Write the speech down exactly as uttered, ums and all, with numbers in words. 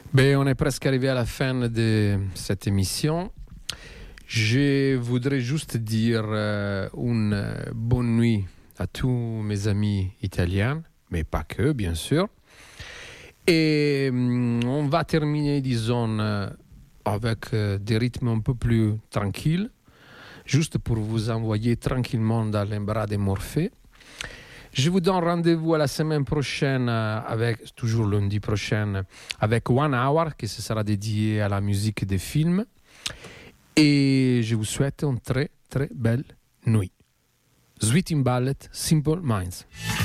Ben, on est presque arrivé à la fin de cette émission. Je voudrais juste dire euh, une bonne nuit à tous mes amis italiens, mais pas que, bien sûr. Et hum, on va terminer, disons, euh, avec euh, des rythmes un peu plus tranquilles, juste pour vous envoyer tranquillement dans les bras de Morphée. Je vous donne rendez-vous à la semaine prochaine, euh, avec, toujours lundi prochain, avec One Hour, qui se sera dédié à la musique des films. Et je vous souhaite une très, très belle nuit. Sweet in Ballet, Simple Minds.